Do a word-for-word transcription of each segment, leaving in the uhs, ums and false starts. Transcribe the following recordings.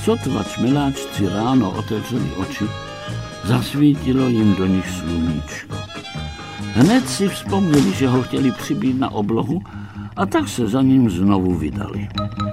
Sotva čmeláčci ráno otevřeli oči, zasvítilo jim do nich sluníčko. Hned si vzpomněli, že ho chtěli přibít na oblohu, a tak se za ním znovu vydali.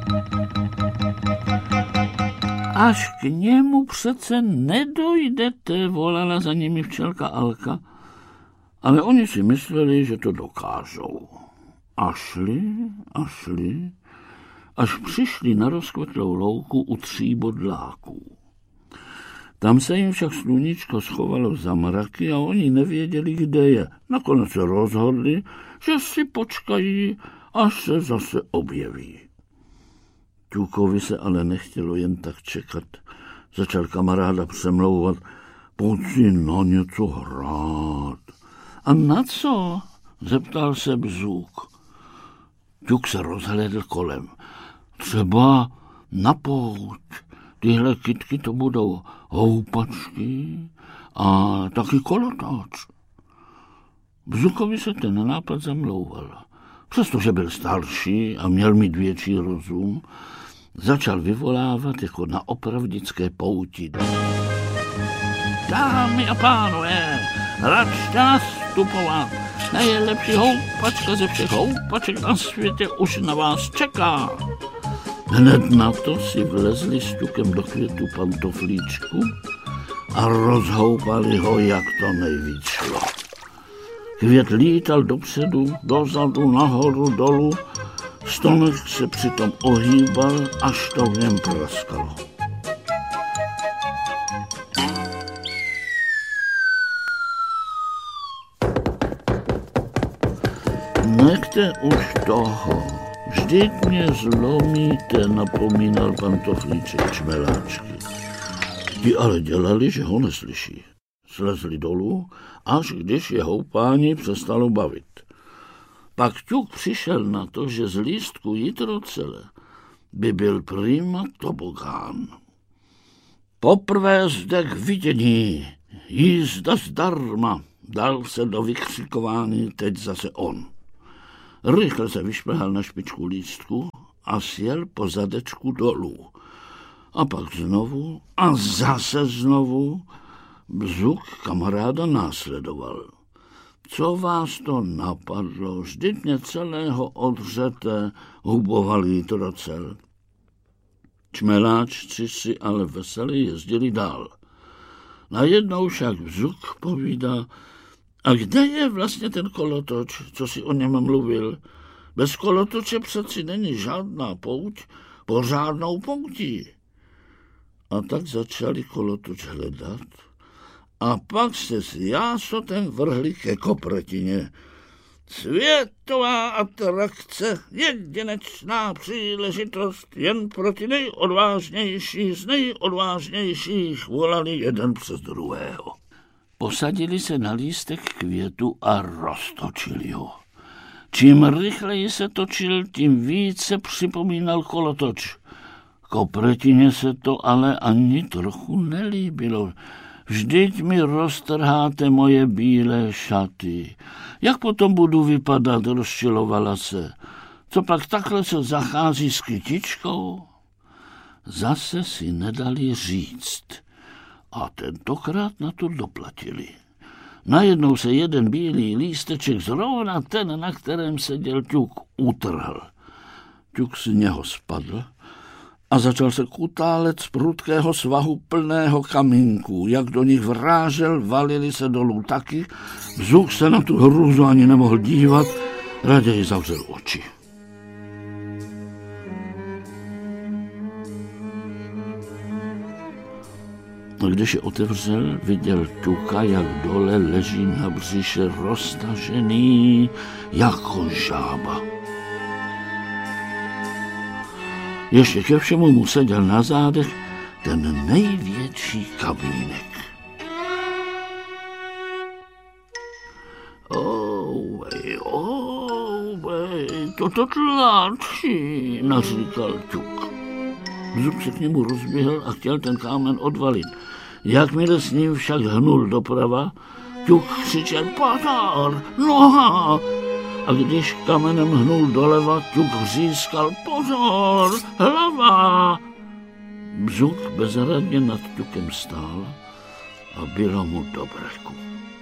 Až k němu přece nedojdete, volala za nimi včelka Alka, ale oni si mysleli, že to dokážou. A šli a šli, až přišli na rozkvetlou louku u tří bodláků. Tam se jim však sluníčko schovalo za mraky a oni nevěděli, kde je. Nakonec se rozhodli, že si počkají, až se zase objeví. Ťukovi se ale nechtělo jen tak čekat. Začal kamaráda přemlouvat, pojď si na něco hrát. A na co? Zeptal se Bzůk. Ťuk se rozhlédl kolem. Třeba na pouť. Tyhle kytky to budou houpačky a taky kolotáč. Bzukovi se ten nápad zamlouval. Přestože byl starší a měl mít větší rozum, začal vyvolávat jako na opravdické pouti. Dámy a pánové, račte nastupovat. Nejlepší houpačka ze všech houpaček na světě už na vás čeká. Hned na to si vlezli s Ťukem do květu pantoflíčku a rozhoupali ho, jak to nejvíc šlo. Květ lítal dopředu, dozadu, nahoru, dolů, stonek se přitom ohýbal, až to v něm praskalo. Nechte už toho, vždyť mě zlomíte, napomínal pantoflíček čmeláčky. Ti ale dělali, že ho neslyší. Slezli dolů, až když je houpání přestalo bavit. Pak Ťuk přišel na to, že z lístku jitrocele by byl prima tobogán. Poprvé zde k vidění, jízda zdarma, dal se do vykřikování teď zase on. Rychle se vyšplhal na špičku lístku a sjel po zadečku dolů. A pak znovu a zase znovu Bzuk kamaráda následoval. Co vás to napadlo? Vždyť mě celého odřete, huboval jitrocel. Čmeláčci si ale veselě jezdili dál. Najednou však Bzuk povídá, a kde je vlastně ten kolotoč, co si o něm mluvil? Bez kolotoče přeci není žádná pouť, pořádnou poutí. A tak začali kolotoč hledat a pak se s jásotem vrhli ke kopretině. Světová atrakce, jedinečná příležitost, jen pro ty nejodvážnější z nejodvážnějších, volali jeden přes druhého. Posadili se na lístek květu a roztočili ho. Čím rychleji se točil, tím více připomínal kolotoč. Kopretině se to ale ani trochu nelíbilo. Vždyť mi roztrháte moje bílé šaty. Jak potom budu vypadat, rozčilovala se. Co pak takhle se zachází s kytičkou? Zase si nedali říct. A tentokrát na to doplatili. Najednou se jeden bílý lísteček, zrovna ten, na kterém seděl Ťuk, utrhl. Ťuk z něho spadl a začal se kutálet z prudkého svahu plného kamínků. Jak do nich vrážel, valili se dolů taky. Bzuk se na tu hrůzu ani nemohl dívat, raději zavřel oči. A když je otevřel, viděl Ťuka, jak dole leží na břiše roztažený jako žába. Ještě ke všemu mu seděl na zádech ten největší kamínek. Ouvej, ouvej, toto tlačí, naříkal Ťuk. Bzuk se k němu rozběhl a chtěl ten kámen odvalit. Jakmile s ním však hnul doprava, Ťuk křičel pozor, noha! A když kamenem hnul doleva, Ťuk vřískal pozor, hlava! Bzuk bezradně nad Ťukem stál a bylo mu do breku.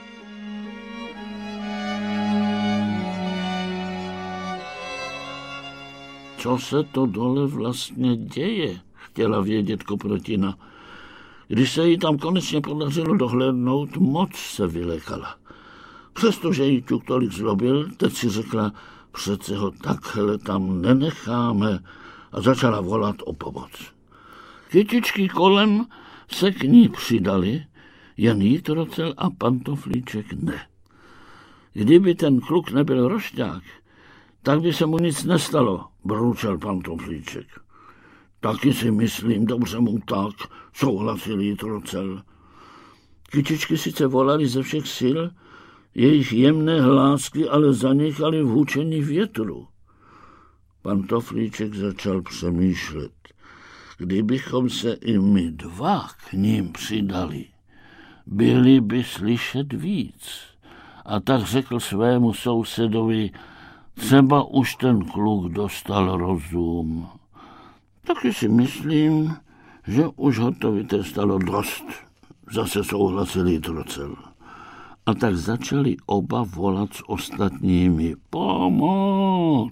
Co se to dole vlastně děje, chtěla vědět Koprotina. Když se jí tam konečně podařilo dohlédnout, moc se vylekala. Přestože jí Ťuk tolik zlobil, teď si řekla, přece ho takhle tam nenecháme, a začala volat o pomoc. Kytičky kolem se k ní přidali, jen Jitrocel a Pantoflíček ne. Kdyby ten kluk nebyl rošťák, tak by se mu nic nestalo, broučel Pantoflíček. Taky si myslím, dobře mu tak, souhlasil Jitrocel. Kytičky sice volali ze všech sil, jejich jemné hlásky ale zanikaly v hučení větru. Pantoflíček začal přemýšlet. Kdybychom se i my dva k ním přidali, byli by slyšet víc. A tak řekl svému sousedovi, třeba už ten kluk dostal rozum. Taky si myslím, že už ho to vytrestalo dost, zase souhlasil Jitrocel. A tak začali oba volat s ostatními. Pomoc!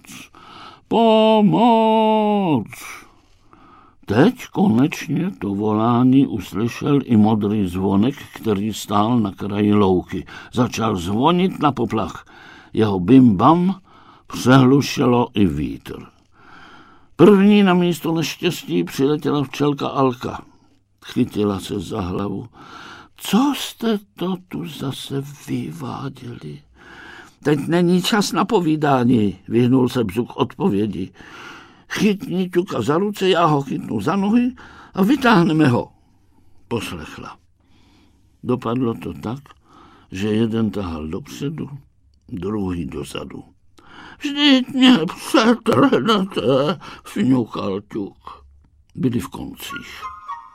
Pomoc! Teď konečně to volání uslyšel i modrý zvonek, který stál na kraji louky. Začal zvonit na poplach. Jeho bim-bam přehlušilo i vítr. První na místo neštěstí přiletěla včelka Alka. Chytila se za hlavu. Co jste to tu zase vyváděli? Teď není čas na povídání, vyhnul se Bzuk odpovědi. Chytni Ťuka za ruce, já ho chytnu za nohy a vytáhneme ho. Poslechla. Dopadlo to tak, že jeden tahal dopředu, druhý dozadu. Vždyť mě přetrhnete, fňukal Ťuk. Byli v koncích.